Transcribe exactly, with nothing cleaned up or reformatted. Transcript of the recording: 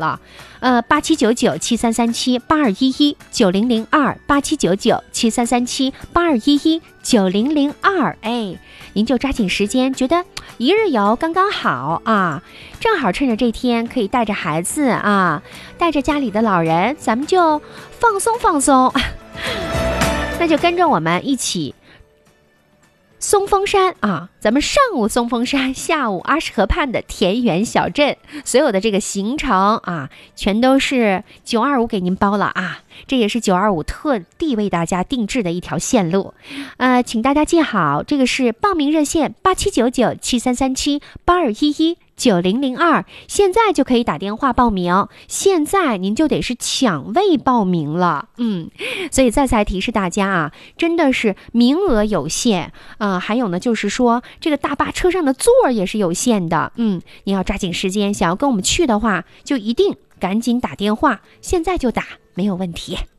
了。呃，八七九九七三三七八二一一九零零二八七九九七三三七八二一一九零零二，哎，您就抓紧时间，觉得一日游刚刚好啊，正好趁着这天可以带着孩子啊，带着家里的老人，咱们就放松放松，那就跟着我们一起松峰山啊，咱们上午松峰山，下午阿什河畔的田园小镇，所有的这个行程啊，全都是九二五给您包了啊，这也是九二五特地为大家定制的一条线路，呃，请大家记好，这个是报名热线八七九九七三三七八二一一九零零二，现在就可以打电话报名，现在您就得是抢位报名了，嗯，所以再次提示大家啊，真的是名额有限，呃，还有呢，就是说这个大巴车上的座也是有限的，嗯，你要抓紧时间，想要跟我们去的话，就一定赶紧打电话，现在就打，没有问题。